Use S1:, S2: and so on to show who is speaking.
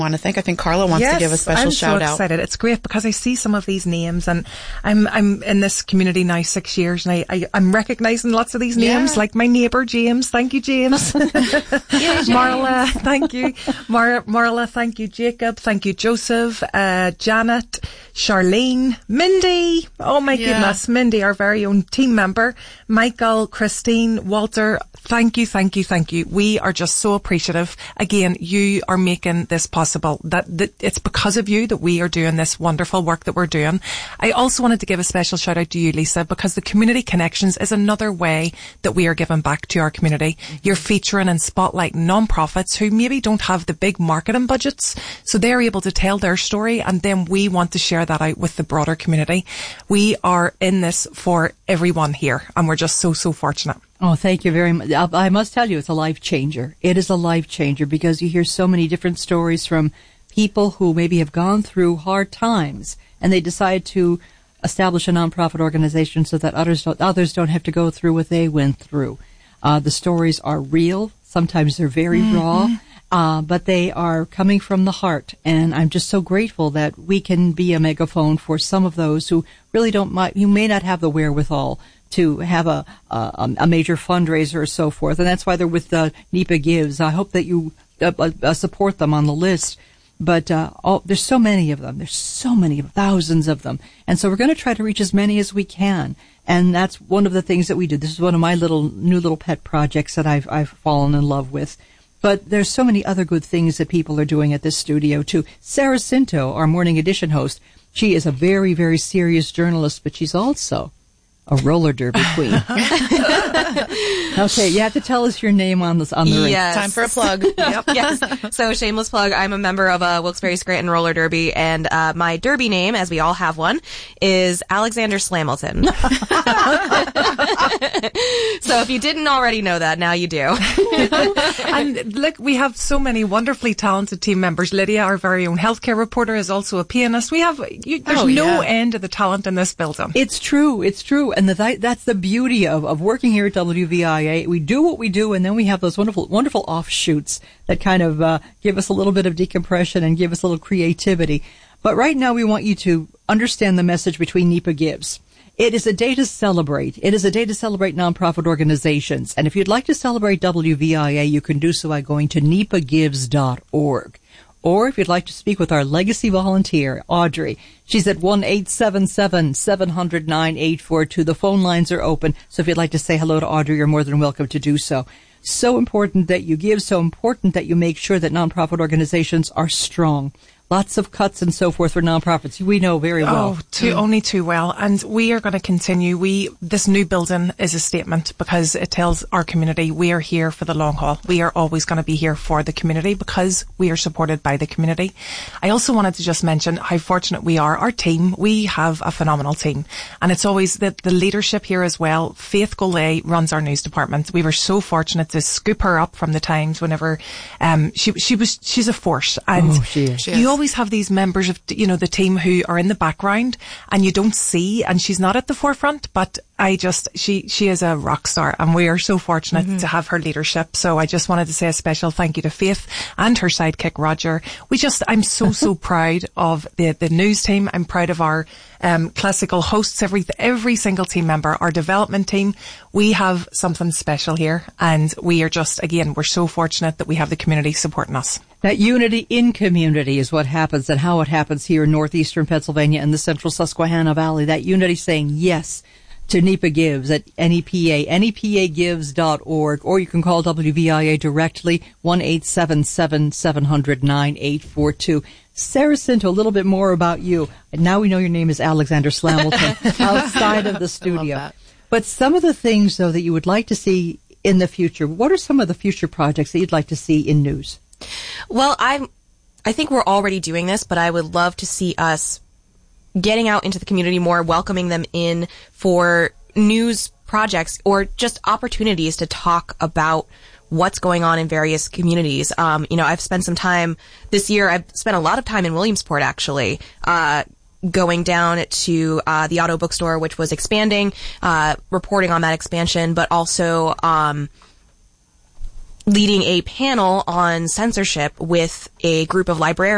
S1: want to thank. I think Carla wants to give a special shout out.
S2: I'm so excited. It's great because I see some of these names, and I'm in this community now 6 years, and I'm recognising lots of these names, like my neighbour James. Thank you, James. Marla, thank you. Marla, thank you. Jacob, thank you. Joseph, Janet, Charlene, Mindy. Oh my goodness, Mindy, our very own team member. Michael, Christine, Walter. Thank you, thank you, thank you. We are just so appreciative. Again, you are making this possible. That it's because of you that we are doing this wonderful work that we're doing. I also wanted to give a special shout out to you, Lisa, because the Community Connections is another way that we are giving back to our community. You're featuring and spotlighting non-profits who maybe don't have the big marketing budgets, so they're able to tell their story, and then we want to share that out with the broader community. We are in this for everyone here, and we're just so fortunate.
S3: Oh, thank you very much. I must tell you, it's a life changer. It is a life changer because you hear so many different stories from people who maybe have gone through hard times and they decide to establish a nonprofit organization so that others don't have to go through what they went through. The stories are real. Sometimes they're very raw, but they are coming from the heart. And I'm just so grateful that we can be a megaphone for some of those who really who may not have the wherewithal to have a major fundraiser or so forth. And that's why they're with NEPA Gives. I hope that you support them on the list. But there's so many of them. There's so many, thousands of them. And so we're going to try to reach as many as we can. And that's one of the things that we do. This is one of my new little pet projects that I've fallen in love with. But there's so many other good things that people are doing at this studio, too. Sarah Cinto, our Morning Edition host, she is a very, very serious journalist, but she's also a roller derby queen. Okay, you have to tell us your name on the ring.
S4: Yes.
S1: Time for a plug.
S4: Yep. Yes. So, shameless plug. I'm a member of Wilkes-Barre Scranton Roller Derby, and my derby name, as we all have one, is Alexander Slamilton. So, if you didn't already know that, now you do.
S2: And look, we have so many wonderfully talented team members. Lydia, our very own healthcare reporter, is also a pianist. There's no end to the talent in this building.
S3: It's true. And that's the beauty of working here at WVIA. We do what we do, and then we have those wonderful, wonderful offshoots that kind of give us a little bit of decompression and give us a little creativity. But right now, we want you to understand the message between NEPA Gives. It is a day to celebrate. It is a day to celebrate nonprofit organizations. And if you'd like to celebrate WVIA, you can do so by going to nepagives.org. Or if you'd like to speak with our legacy volunteer, Audrey, she's at 1-877-700-9842. The phone lines are open, so if you'd like to say hello to Audrey, you're more than welcome to do so. So important that you give, so important that you make sure that nonprofit organizations are strong. Lots of cuts and so forth for nonprofits. We know very well.
S2: Only too well. And we are going to continue. This new building is a statement because it tells our community we are here for the long haul. We are always going to be here for the community because we are supported by the community. I also wanted to just mention how fortunate we are. Our team, we have a phenomenal team. And it's always the leadership here as well. Faith Golay runs our news department. We were so fortunate to scoop her up from the Times whenever she's a force. And
S3: she is.
S2: You always have these members of the team who are in the background and you don't see, and she's not at the forefront, but she is a rock star, and we are so fortunate to have her leadership. So I just wanted to say a special thank you to Faith and her sidekick Roger. I'm so proud of the news team. I'm proud of our classical hosts, every single team member, our development team. We have something special here, and we are we're so fortunate that we have the community supporting us.
S3: That unity in community is what happens, and how it happens here in northeastern Pennsylvania and the central Susquehanna Valley. That unity saying yes to NEPA Gives at NEPA, nepagives.org, or you can call WVIA directly, 1-877-700-9842. Sarah Cinto, a little bit more about you. And now we know your name is Alexander Slamilton outside of the studio. But some of the things, though, that you would like to see in the future, what are some of the future projects that you'd like to see in news?
S4: Well, I think we're already doing this, but I would love to see us getting out into the community more, welcoming them in for news projects or just opportunities to talk about what's going on in various communities. I've spent some time this year. I've spent a lot of time in Williamsport, actually, going down to the Auto Bookstore, which was expanding, reporting on that expansion, but also leading a panel on censorship with a group of librarians